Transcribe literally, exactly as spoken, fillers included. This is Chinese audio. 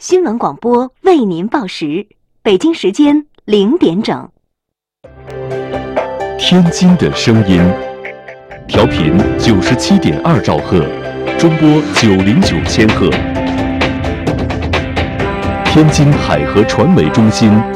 新闻广播为您报时，北京时间零点整。 天津的声音，调频九十七点二兆赫，中波九零九千赫。天津海河传媒中心